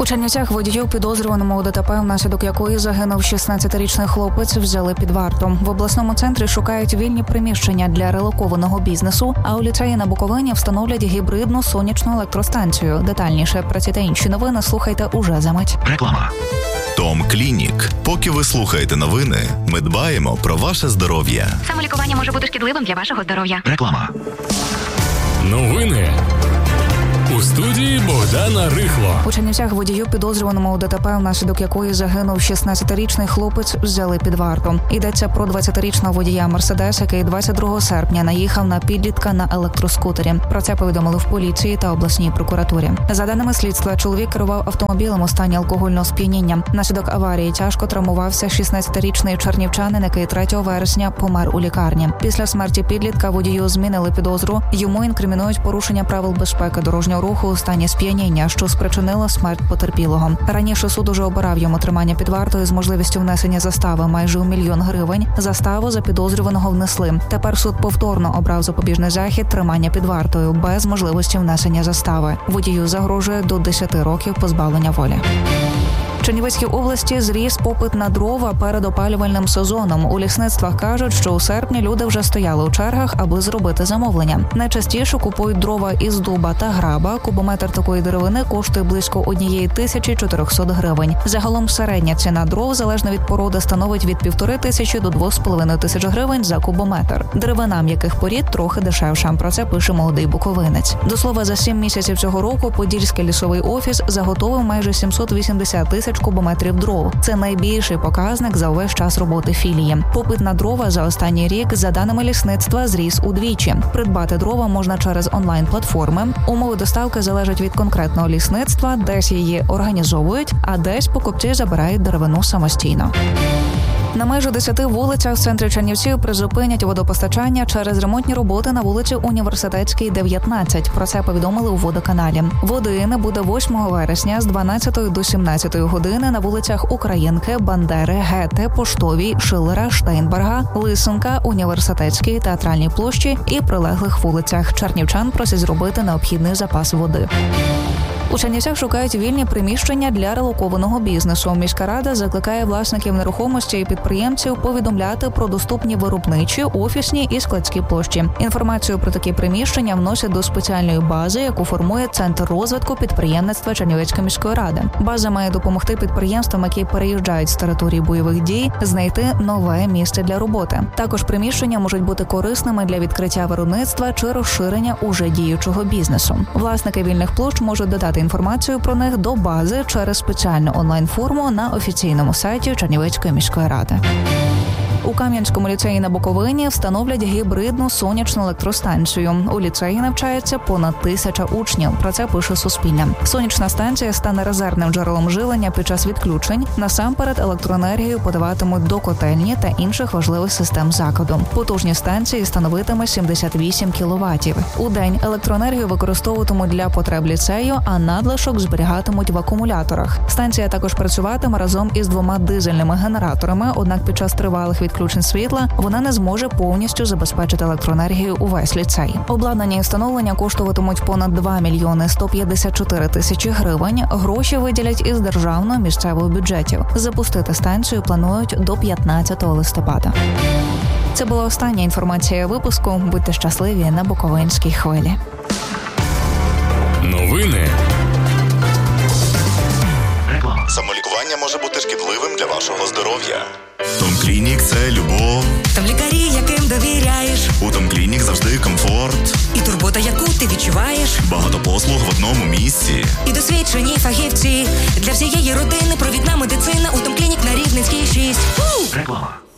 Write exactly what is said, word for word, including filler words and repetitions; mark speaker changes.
Speaker 1: У Чернівцях водію, підозрюваному у ДТП, внаслідок якої загинув шістнадцятирічний хлопець, взяли під варту. В обласному центрі шукають вільні приміщення для релокованого бізнесу, а у ліцеї на Буковині встановлять гібридну сонячну електростанцію. Детальніше про ці та інші новини слухайте уже за мить.
Speaker 2: Реклама. Том Клінік. Поки ви слухаєте новини, ми дбаємо про ваше здоров'я.
Speaker 3: Самолікування може бути шкідливим для вашого здоров'я.
Speaker 2: Реклама.
Speaker 4: Новини. У студії Богдана Рихло.
Speaker 1: У Чернівцях водію, підозрюваному у ДТП, внаслідок якої загинув шістнадцятирічний хлопець, взяли під варту. Йдеться про двадцятирічного водія «Мерседес», який двадцять другого серпня наїхав на підлітка на електроскутері. Про це повідомили в поліції та обласній прокуратурі. За даними слідства, чоловік керував автомобілем у стані алкогольного сп'яніння. Внаслідок аварії тяжко травмувався шістнадцятирічний чернівчанин, який третього вересня помер у лікарні. Після смерті підлітка водію змінили підозру. Йому інкримінують порушення правил безпеки дорожнього руху у стані сп'яніння, що спричинило смерть потерпілого. Раніше суд уже обирав йому тримання під вартою з можливістю внесення застави майже у мільйон гривень. Заставу за підозрюваного внесли. Тепер суд повторно обрав запобіжний захід тримання під вартою без можливості внесення застави. Водію загрожує до десяти років позбавлення волі. В Чернівецькій області зріс попит на дрова перед опалювальним сезоном. У лісництвах кажуть, що у серпні люди вже стояли у чергах, аби зробити замовлення. Найчастіше купують дрова із дуба та граба. Кубометр такої деревини коштує близько однієї тисячі чотирьохсот гривень. Загалом середня ціна дров, залежно від породи, становить від півтори тисячі до двох з половиною тисяч гривень за кубометр. Деревина м'яких порід трохи дешевша. Про це пише молодий буковинець. До слова, за сім місяців цього року Подільський лісовий офіс заготовив майже сімсот вісімдесят тисяч кубометрів дров. Це найбільший показник за увесь час роботи філії. Попит на дрова за останній рік, за даними лісництва, зріс удвічі. Придбати дрова можна через онлайн-платформи. Умови доставки залежать від конкретного лісництва, десь її організовують, а десь покупці забирають деревину самостійно. На майже десяти вулицях в центрі Чернівців призупинять водопостачання через ремонтні роботи на вулиці Університетській, дев'ятнадцять. Про це повідомили у водоканалі. Води не буде восьмого вересня з дванадцятої до сімнадцятої години на вулицях Українки, Бандери, Гете, Поштовій, Шиллера, Штейнберга, Лисенка, Університетській, Театральній площі і прилеглих вулицях. Чернівчан просять зробити необхідний запас води. У Чернівцях шукають вільні приміщення для релокованого бізнесу. Міська рада закликає власників нерухомості і підприємців повідомляти про доступні виробничі, офісні і складські площі. Інформацію про такі приміщення вносять до спеціальної бази, яку формує Центр розвитку підприємництва Чернівецької міської ради. База має допомогти підприємствам, які переїжджають з території бойових дій, знайти нове місце для роботи. Також приміщення можуть бути корисними для відкриття виробництва чи розширення уже діючого бізнесу. Власники вільних площ можуть додати інформацію про них до бази через спеціальну онлайн-форму на офіційному сайті Чернівецької міської ради. У Кам'янському ліцеї на Буковині встановлять гібридну сонячну електростанцію. У ліцеї навчається понад тисяча учнів. Про це пише Суспільне. Сонячна станція стане резервним джерелом живлення під час відключень. Насамперед електроенергію подаватимуть до котельні та інших важливих систем закладу. Потужність станції становитиме сімдесят вісім кіловатів. У день електроенергію використовуватимуть для потреб ліцею, а надлишок зберігатимуть в акумуляторах. Станція також працюватиме разом із двома дизельними генераторами, однак під час тривалих відключень світла вона не зможе повністю забезпечити електроенергію увесь ліцей. Обладнання і встановлення коштуватимуть понад два мільйони сто п'ятдесят чотири тисячі гривень. Гроші виділять із державного місцевого бюджетів. Запустити станцію планують до п'ятнадцятого листопада. Це була остання інформація випуску. Будьте щасливі на Буковинській хвилі.
Speaker 4: Новини.
Speaker 2: Самолікування може бути шкідливим для вашого здоров'я. Том Клінік – це любов.
Speaker 5: Там лікарі, яким довіряєш.
Speaker 2: У Том Клінік завжди комфорт.
Speaker 5: І турбота, яку ти відчуваєш.
Speaker 2: Багато послуг в одному місці.
Speaker 5: І досвідчені фахівці. Для всієї родини провідна медицина. У Том Клінік на Рівненській шість.
Speaker 2: Реклама.